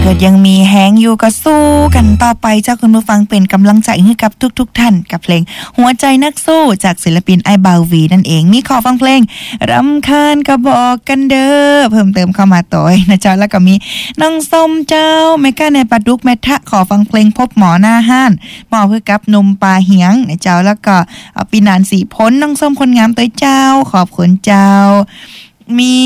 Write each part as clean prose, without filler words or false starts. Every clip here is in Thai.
กิดยังมีแฮงอยู่ก็สู้กันต่อไปเจ้าคุณผู้ฟังเป็นกำลังใจให้กับทุกท่านกับเพลงหัวใจนักสู้จากศิลปินไอ้บาววีนั่นเองมีขอฟังเพลงรำคาญก็บอกกันเด้อเพิ่มเติมเข้ามาต่อยนะเจ้าแล้วก็มีน้องส้มเจ้าแม่ก้าในปลาดุกแม่ทะขอฟังเพลงพบหมอหน้าห้านหมอเพื่อกับนมปลาเหียงนะเจ้าแล้วก็ปีนานสีพ้นน้องส้มคนงามตัวเจ้าขอบคุณเจ้ามี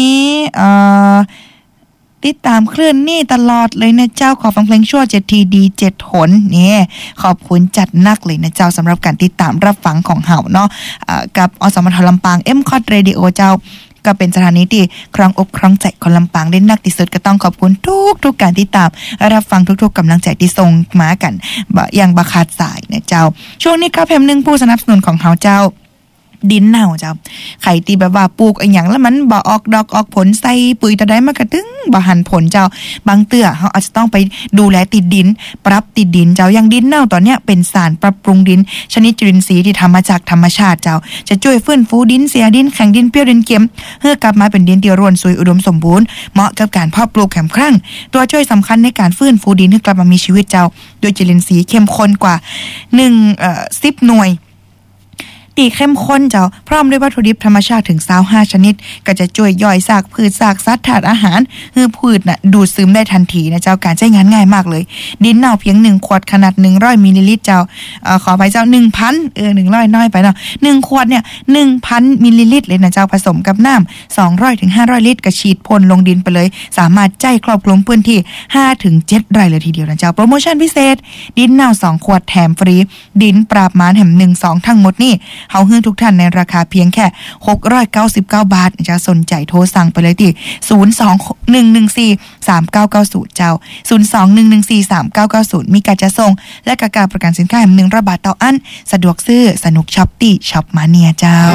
ติดตามคลื่นนี่ตลอดเลยนะเจ้าขอฟังเพลงชั่ว7 ทีดี7 หนนี่ขอบคุณจัดนักเลยนะเจ้าสำหรับการติดตามรับฟังของเฮาเนาะกับอสมทลำปาง M-COT Radio เจ้าก็เป็นสถานีที่ครองอกครองใจคนลำปางได้นักที่สุดก็ต้องขอบคุณทุกการติดตามรับฟังทุกๆกำลังใจที่ส่งมากันอย่างบ่ขาดสายนะเจ้าช่วงนี้ครับแพมนึงผู้สนับสนุนของเฮาเจ้าดินเน่าเจ้าไข่ตีแบบว่าปลูกอย่างแล้วมันบ่ออกดอกออกผลใส่ปุ๋ยตะได้มากระตึ้งบ่หันผลเจ้าบางเตื้อเขาอาจจะต้องไปดูแลติดดินปรับติดดินเจ้าอย่างดินเน่าตอนเนี้ยเป็นสารปรับปรุงดินชนิดจุลินทรีย์ที่ทำมาจากธรรมชาติเจ้าจะช่วยฟื้นฟูดินเสียดินแข็งดินเปรี้ยวดินเค็มเพื่อกลับมาเป็นดินที่ร่วนซุยอุดมสมบูรณ์เหมาะกับการเพาะปลูกแข็งครั่งตัวช่วยสำคัญในการฟื้นฟูดินให้กลับมามีชีวิตเจ้าโดยจุลินทรีย์เข้มข้นกว่า10 หน่วยตีเข้มข้นเจ้าพร้อมด้วยวัตถุดิบธรรมชาติถึง25 ชนิดก็จะช่วยย่อยซากพืชซากสัตว์ธาตุอาหารคือพืชน่ะดูดซึมได้ทันทีนะเจ้าการใช้งานง่ายมากเลยดินเน่าเพียง1 ขวดขนาด100 มิลลิลิตรเจ้าขอไปเจ้า 1,000 100น้อยไปเนาะ1 ขวดเนี่ย 1,000 มิลลิลิตรเลยนะเจ้าผสมกับน้ำ200 ถึง 500 ลิตรก็ฉีดพ่นลงดินไปเลยสามารถใจครอบคลุมพื้นที่5 ถึง 7 ไร่เลยทีเดียวนะเจ้าโปรโมชั่นพิเศษดินเน่า2 ขวดแถมฟรีดินปราบมารแถม1-2ทั้งหมดนี่เฮาฮื้อทุกท่านในราคาเพียงแค่699 บาทจะสนใจโทรสั่งไปเลยที่02-114-3990เจ้า02-114-3990มีการจะส่งและการประกันสินค้า100 บาทต่ออันสะดวกซื้อสนุกช็อปตี้ช็อปมาเนียเจ้า